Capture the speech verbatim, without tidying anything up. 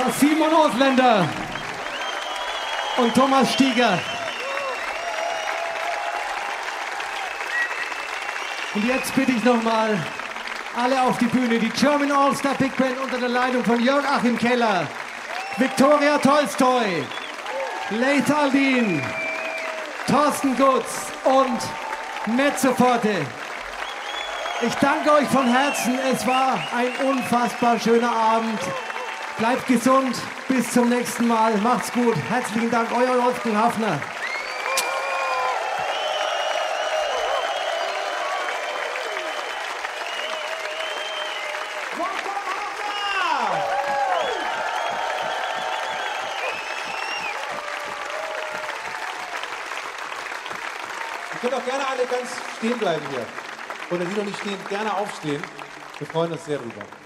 Das Simon Ausländer und Thomas Stieger. Und jetzt bitte ich nochmal alle auf die Bühne. Die German All-Star Big Band unter der Leitung von Jörg Achim Keller, Viktoria Tolstoi, Leith Aldin, Thorsten Gutz und Mezzo Forte. Ich danke euch von Herzen. Es war ein unfassbar schöner Abend. Bleibt gesund. Bis zum nächsten Mal. Macht's gut. Herzlichen Dank. Euer Wolfgang Hafner. Ihr könnt auch gerne alle ganz stehen bleiben hier. Oder die noch nicht stehen, gerne aufstehen. Wir freuen uns sehr drüber.